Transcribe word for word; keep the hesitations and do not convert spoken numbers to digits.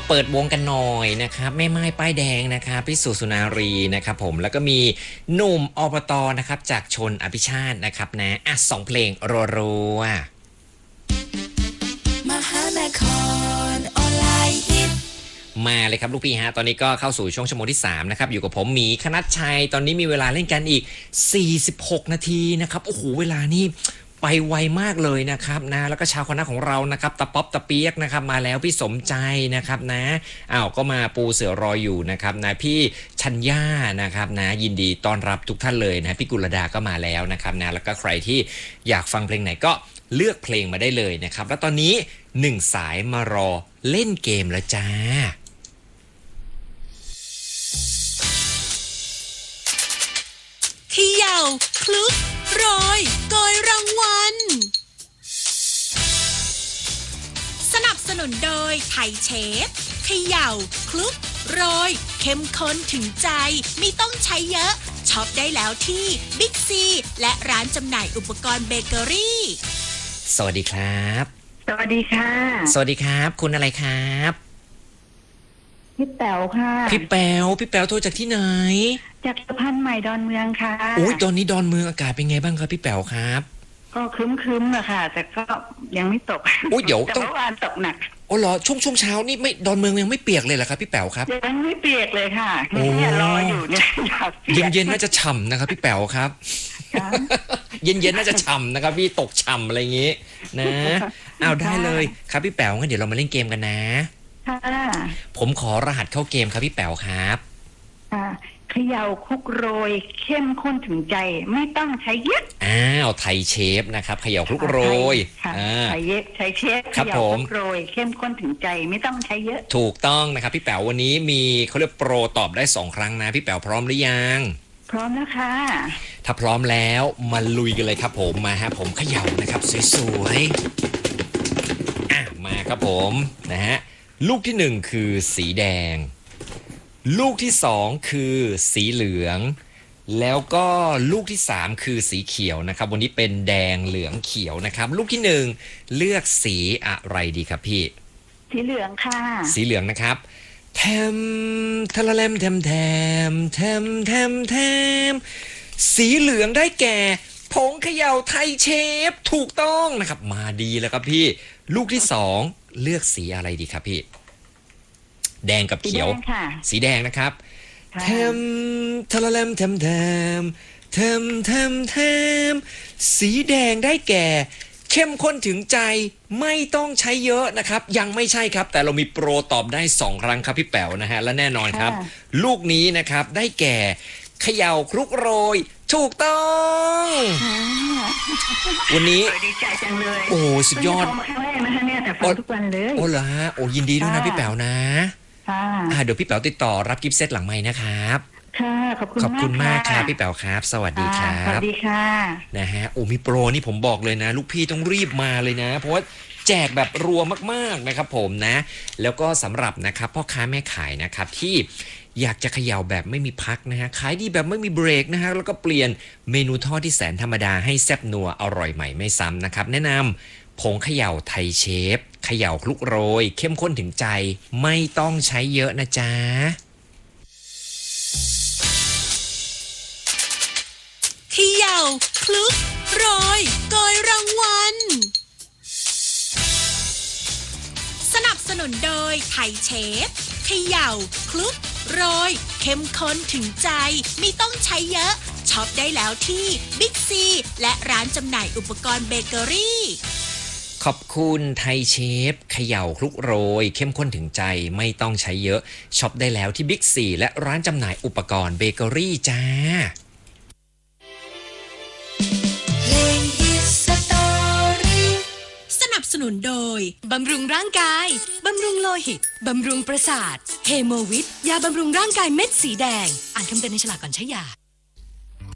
เปิดวงกันหน่อยนะครับแม่ไม้ป้ายแดงนะครับพี่สุสุนารีนะครับผมแล้วก็มีหนุ่มอบตนะครับจากชนอภิชาตินะครับนะอ่ะสองเพลงรัวๆมหานครออนไลน์ฮิตมาเลยครับลูกพี่ฮะตอนนี้ก็เข้าสู่ช่วงชั่วโมงที่สามนะครับอยู่กับผมหมีคณัชชัยตอนนี้มีเวลาเล่นกันอีกสี่สิบหกนาทีนะครับโอ้โหเวลานี่ไปไวมากเลยนะครับนะแล้วก็ชาวคณะของเรานะครับตะป๊อบตะเปียกนะครับมาแล้วพี่สมใจนะครับนะอ้าวก็มาปูเสือรออยู่นะครับนะพี่ชัญญานะครับนะยินดีต้อนรับทุกท่านเลยนะพี่กุลดาก็มาแล้วนะครับนะแล้วก็ใครที่อยากฟังเพลงไหนก็เลือกเพลงมาได้เลยนะครับแล้วตอนนี้หนึ่งสายมารอเล่นเกมแล้วจ้าเขย่าคลุกโรยโกยรางวัลสนับสนุนโดยไทยเชฟเขย่าคลุกโรยเข้มข้นถึงใจไม่ต้องใช้เยอะช็อปได้แล้วที่บิ๊กซีและร้านจำหน่ายอุปกรณ์เบเกอรี่สวัสดีครับสวัสดีค่ะสวัสดีครับคุณอะไรครับพี่แป๋วค่ะพี่แป๋วพี่แป๋วโทรจากที่ไหนจากสะพานใหม่ดอนเมืองค่ะโอ้ยตอนนี้ดอนเมืองอากาศเป็นไงบ้างครับพี่แป๋วครับก็ครึ้มๆอะค่ะแต่ก็ยังไม่ตกโอ้ยเดี๋ยวแต่เมื่อวานตกหนักโอ้เหรอช่วงช่วงเช้านี่ไม่ดอนเมืองยังไม่เปียกเลยเหรอครับพี่แป๋วครับยังไม่เปียกเลยค่ะเนี่ยรออยู่เนี่ยอยากเปียกเย็นๆน่าจะฉ่ำนะครับพี่แป๋วครับเย็นๆน่าจะฉ่ำนะครับพี่ตกฉ่ำอะไรอย่างงี้นะเอาได้เลยครับพี่แป๋วงั้นเดี๋ยวเรามาเล่นเกมกันนะผมขอรหัสเข้าเกมครับพี่แป๋วครับเขย่าคลุกโรยเข้มข้นถึงใจไม่ต้องใช้เยอะอ้าวไทยเชฟนะครับเขย่าคลุกโรยไทยเยฟใช้เชฟเขย่าคลุกโรยเข้มข้นถึงใจไม่ต้องใช้เยอะถูกต้องนะครับพี่แป๋ววันนี้มีเขาเรียกโปรตอบได้สองครั้งนะพี่แป๋วพร้อมหรือยังพร้อมแล้วค่ะถ้าพร้อมแล้วมาลุยกันเลยครับผมมาฮะผมเขย่านะครับสวยๆอ่ะมาครับผมนะฮะลูกที่หนึ่งคือสีแดงลูกที่สองคือสีเหลืองแล้วก็ลูกที่สามคือสีเขียวนะครับวันนี้เป็นแดงเหลืองเขียวนะครับลูกที่หนึ่งเลือกสีอะไรดีครับพี่สีเหลืองค่ะสีเหลืองนะครับแทมทะละแลมแทมแทมแทมแทมแทมสีเหลืองได้แก่ผงเขย่าไทยเชฟถูกต้องนะครับมาดีแล้วครับพี่ลูกที่สองเลือกสีอะไรดีครับพี่แดงกับเขียวสีแดงนะครับเทมทะละแลมเทมเทมเทมเทมเทมสีแดงได้แก่เข้มข้นถึงใจไม่ต้องใช้เยอะนะครับยังไม่ใช่ครับแต่เรามีโปรตอบได้สองครั้งครับพี่แป๋วนะฮะและแน่นอนครับลูกนี้นะครับได้แก่เขย่าคลุกโรยถูกต้องวันนี้ดีใจจังเลยโอ้สุดยอดครั้งแรกนะคะเนี่ยแต่ฟังทุกวันเลยโอ้เหรอฮะโอ้ยินดีด้วยนะพี่แป๋วนะค่ะเดี๋ยวพี่แป๋วติดต่อรับกิฟต์เซตหลังไมค์นะครับค่ะขอบคุณขอบคุณมากครับพี่แป๋วครับสวัสดีครับสวัสดีค่ะนะฮะโอ้มีโปรนี่ผมบอกเลยนะลูกพี่ต้องรีบมาเลยนะเพราะว่าแจกแบบรัวมากๆนะครับผมนะแล้วก็สำหรับนะครับพ่อค้าแม่ขายนะครับที่อยากจะเขย่าแบบไม่มีพักนะฮะขายดีแบบไม่มีเบรกนะฮะแล้วก็เปลี่ยนเมนูทอดที่แสนธรรมดาให้แซ่บนัวอร่อยใหม่ไม่ซ้ำนะครับแนะนำผงเขย่าไทยเชฟเขย่าคลุกโรยเข้มข้นถึงใจไม่ต้องใช้เยอะนะจ๊ะเขย่าคลุกโรยโกยรางวัลสนับสนุนโดยไทยเชฟเขย่าคลุกโรยเข้มข้นถึงใจไม่ต้องใช้เยอะช็อปได้แล้วที่บิ๊กซีและร้านจำหน่ายอุปกรณ์เบเกอรี่ขอบคุณไทยเชฟเขย่าคลุกโรยเข้มข้นถึงใจไม่ต้องใช้เยอะช็อปได้แล้วที่บิ๊กซีและร้านจำหน่ายอุปกรณ์เบเกอรี่จ้าสนับสนุนโดยบำรุงร่างกายบำรุงโลหิตบำรุงประสาทเฮโมวิทยาบำรุงร่างกายเม็ดสีแดงอ่านคำเตือนในฉลากก่อนใช้ยา